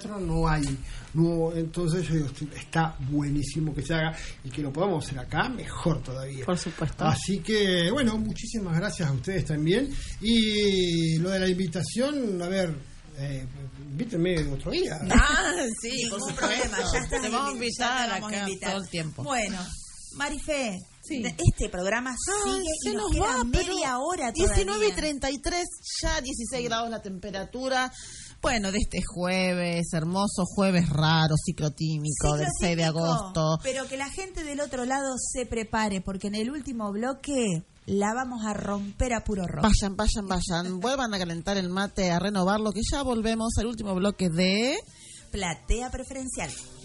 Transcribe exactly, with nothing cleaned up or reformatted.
nuestro no hay. No, entonces yo digo, está buenísimo que se haga y que lo podamos hacer acá, mejor todavía. Por supuesto. Así que, bueno, muchísimas gracias a ustedes también. Y lo de la invitación, a ver, eh, invítenme otro día. Ah, sí, Ningún por problema, supuesto. ya estás Te vamos a invi- invitar ya te vamos a acá invitar. todo el tiempo. Bueno, Marifé, Sí. de- este programa Ay, sigue se y nos, nos queda va, pero media hora diecinueve y todavía. treinta y tres, ya dieciséis grados la temperatura. Bueno, de este jueves, hermoso jueves raro, ciclotímico, del seis de Ciclotímico, agosto. Pero que la gente del otro lado se prepare, porque en el último bloque la vamos a romper a puro rock. Vayan, vayan, vayan. Vuelvan a calentar el mate, a renovarlo, que ya volvemos al último bloque de... Platea preferencial.